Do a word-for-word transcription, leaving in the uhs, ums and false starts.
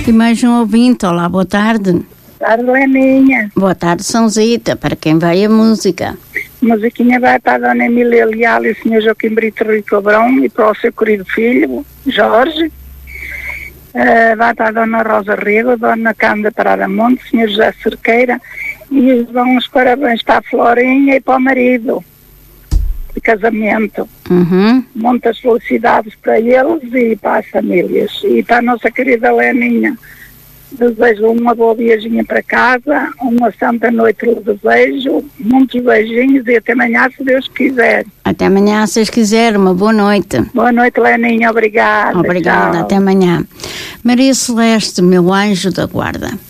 E mais um ouvinte. Olá, boa tarde. Boa tarde, Leninha. Boa tarde, Sãozita. Para quem vai a música? A musiquinha vai para a Dona Emília Leal e o senhor Joaquim Brito Rui Cobrão e para o seu querido filho, Jorge. Uh, vai para a Dona Rosa Rego, a Dona Cândida Parada Monte, o senhor José Cerqueira, e vão os parabéns para a Florinha e para o marido de casamento. Uhum. Muitas felicidades para eles e para as famílias. E para a nossa querida Leninha, desejo uma boa viagem para casa, uma santa noite lhe desejo, muitos beijinhos e até amanhã, se Deus quiser. Até amanhã, se Deus quiser. Uma boa noite. Boa noite, Leninha. Obrigada. Obrigada. Tchau. Até amanhã. Maria Celeste, meu anjo da guarda.